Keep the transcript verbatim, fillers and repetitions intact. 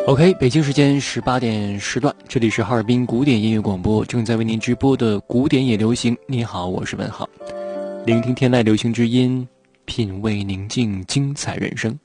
OK， 北京时间十八点时段，这里是哈尔滨古典音乐广播，正在为您直播的古典也流行。你好，我是文浩，聆听天籁流行之音，品味宁静，精彩人生。